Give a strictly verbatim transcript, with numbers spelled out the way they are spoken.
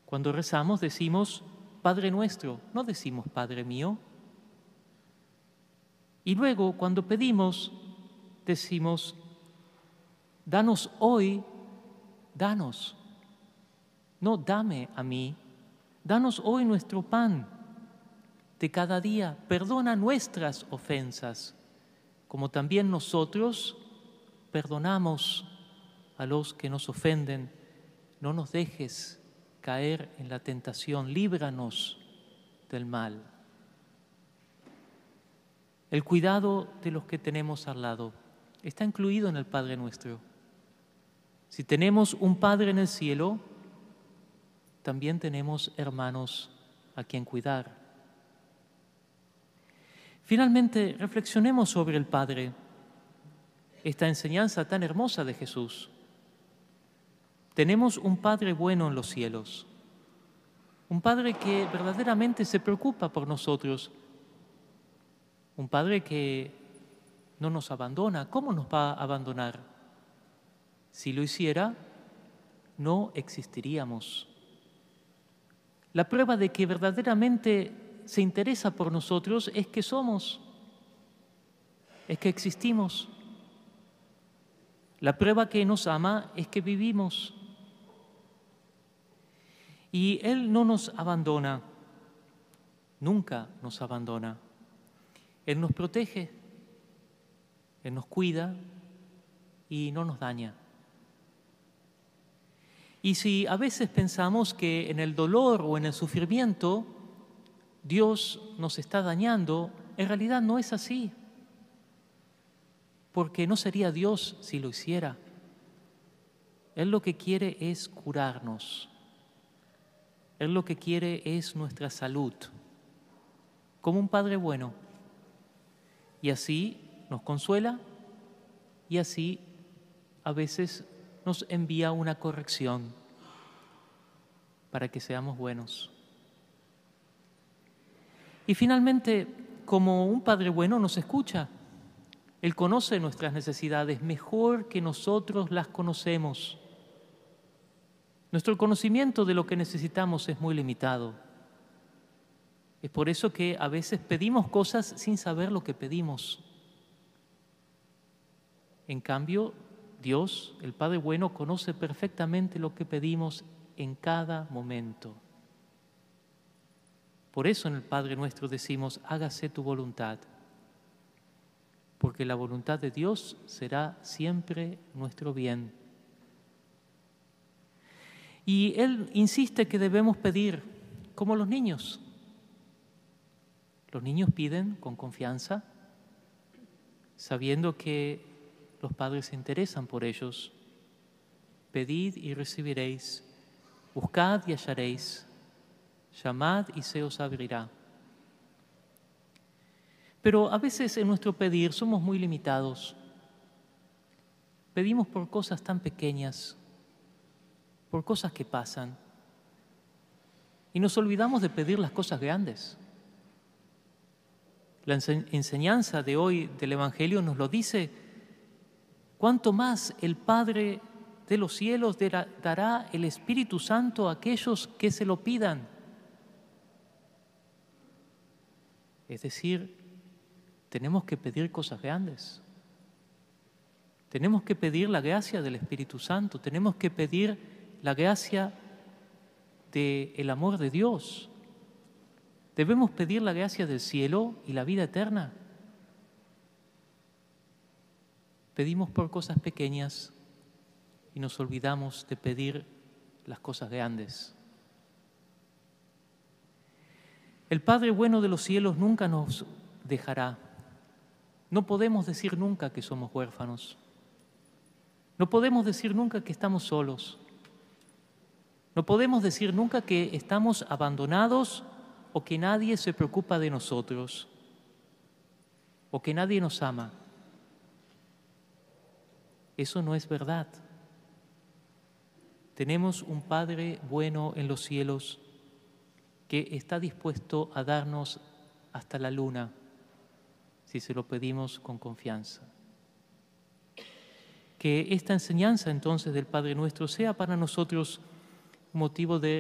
Cuando rezamos decimos Padre nuestro, no decimos Padre mío. Y luego, cuando pedimos, decimos, danos hoy, danos, no dame a mí, danos hoy nuestro pan de cada día, perdona nuestras ofensas, como también nosotros perdonamos a los que nos ofenden. No nos dejes caer en la tentación, líbranos del mal. El cuidado de los que tenemos al lado está incluido en el Padre Nuestro. Si tenemos un Padre en el cielo, también tenemos hermanos a quien cuidar. Finalmente, reflexionemos sobre el Padre, esta enseñanza tan hermosa de Jesús. Tenemos un Padre bueno en los cielos, un Padre que verdaderamente se preocupa por nosotros, un Padre que no nos abandona. ¿Cómo nos va a abandonar? Si lo hiciera, no existiríamos. La prueba de que verdaderamente se interesa por nosotros es que somos, es que existimos. La prueba que nos ama es que vivimos. Y Él no nos abandona, nunca nos abandona. Él nos protege, Él nos cuida y no nos daña. Y si a veces pensamos que en el dolor o en el sufrimiento Dios nos está dañando, en realidad no es así, porque no sería Dios si lo hiciera. Él lo que quiere es curarnos. Él lo que quiere es nuestra salud, como un Padre bueno. Y así nos consuela y así a veces nos envía una corrección para que seamos buenos. Y finalmente, como un Padre bueno nos escucha. Él conoce nuestras necesidades mejor que nosotros las conocemos. Nuestro conocimiento de lo que necesitamos es muy limitado. Es por eso que a veces pedimos cosas sin saber lo que pedimos. En cambio, Dios, el Padre bueno, conoce perfectamente lo que pedimos en cada momento. Por eso en el Padre Nuestro decimos, hágase tu voluntad, porque la voluntad de Dios será siempre nuestro bien. Y Él insiste que debemos pedir como los niños. Los niños piden con confianza, sabiendo que los padres se interesan por ellos. Pedid y recibiréis, buscad y hallaréis, llamad y se os abrirá. Pero a veces en nuestro pedir somos muy limitados. Pedimos por cosas tan pequeñas, por cosas que pasan, y nos olvidamos de pedir las cosas grandes. La enseñanza de hoy del Evangelio nos lo dice. Cuánto más el Padre de los cielos dará el Espíritu Santo a aquellos que se lo pidan. Es decir, tenemos que pedir cosas grandes. Tenemos que pedir la gracia del Espíritu Santo. Tenemos que pedir la gracia del amor de Dios. Debemos pedir la gracia del cielo y la vida eterna. Pedimos por cosas pequeñas y nos olvidamos de pedir las cosas grandes. El Padre bueno de los cielos nunca nos dejará. No podemos decir nunca que somos huérfanos. No podemos decir nunca que estamos solos. No podemos decir nunca que estamos abandonados o que nadie se preocupa de nosotros o que nadie nos ama. Eso no es verdad. Tenemos un Padre bueno en los cielos que está dispuesto a darnos hasta la luna si se lo pedimos con confianza. Que esta enseñanza entonces del Padre Nuestro sea para nosotros motivo de